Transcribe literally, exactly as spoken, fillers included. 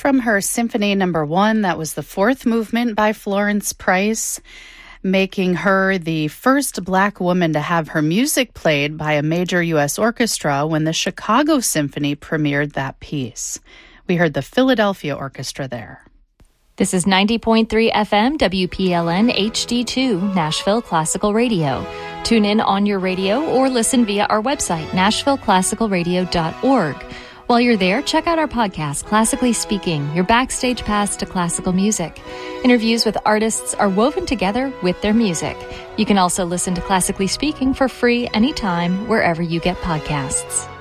from her Symphony Number One. That was the fourth movement by Florence Price, making her the first Black woman to have her music played by a major U S orchestra when the Chicago Symphony premiered that piece. We heard the Philadelphia Orchestra there. This is ninety point three F M W P L N H D two, Nashville Classical Radio. Tune in on your radio or listen via our website, nashville classical radio dot org. While you're there, check out our podcast, Classically Speaking, your backstage pass to classical music. Interviews with artists are woven together with their music. You can also listen to Classically Speaking for free anytime, wherever you get podcasts.